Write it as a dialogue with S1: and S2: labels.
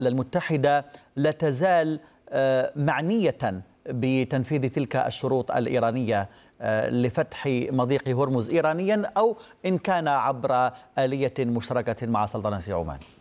S1: المتحدة لا تزال معنية بتنفيذ تلك الشروط الإيرانية لفتح مضيق هرمز إيرانيا، أو إن كان عبر آلية مشتركة مع سلطنة عمان؟